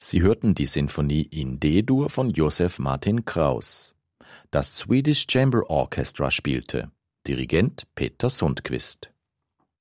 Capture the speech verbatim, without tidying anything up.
Sie hörten die Sinfonie in D-Dur von Joseph Martin Kraus. Das Swedish Chamber Orchestra spielte. Dirigent Peter Sundqvist.